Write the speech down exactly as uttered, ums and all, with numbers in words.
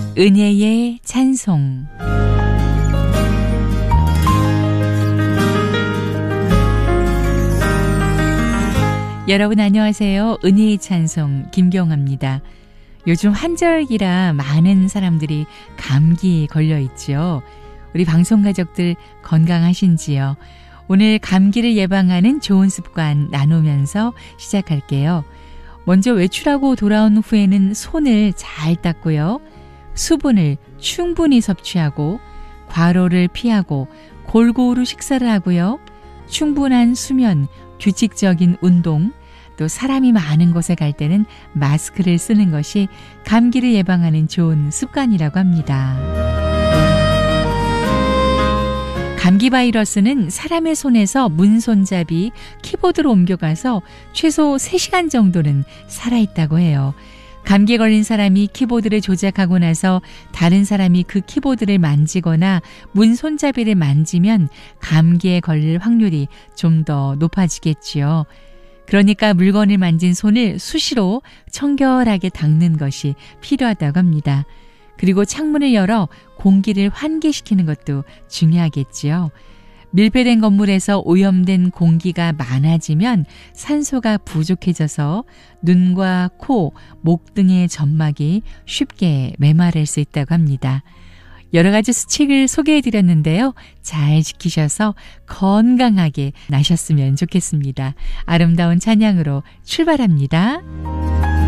은혜의 찬송. 여러분 안녕하세요. 은혜의 찬송 김경아입니다. 요즘 환절기라 많은 사람들이 감기에 걸려 있지요. 우리 방송 가족들 건강하신지요? 오늘 감기를 예방하는 좋은 습관 나누면서 시작할게요. 먼저 외출하고 돌아온 후에는 손을 잘 닦고요. 수분을 충분히 섭취하고 과로를 피하고 골고루 식사를 하고요. 충분한 수면, 규칙적인 운동, 또 사람이 많은 곳에 갈 때는 마스크를 쓰는 것이 감기를 예방하는 좋은 습관이라고 합니다. 감기 바이러스는 사람의 손에서 문손잡이, 키보드로 옮겨가서 최소 세 시간 정도는 살아있다고 해요. 감기에 걸린 사람이 키보드를 조작하고 나서 다른 사람이 그 키보드를 만지거나 문손잡이를 만지면 감기에 걸릴 확률이 좀 더 높아지겠지요. 그러니까 물건을 만진 손을 수시로 청결하게 닦는 것이 필요하다고 합니다. 그리고 창문을 열어 공기를 환기시키는 것도 중요하겠지요. 밀폐된 건물에서 오염된 공기가 많아지면 산소가 부족해져서 눈과 코, 목 등의 점막이 쉽게 메마를 수 있다고 합니다. 여러 가지 수칙을 소개해드렸는데요. 잘 지키셔서 건강하게 나셨으면 좋겠습니다. 아름다운 찬양으로 출발합니다.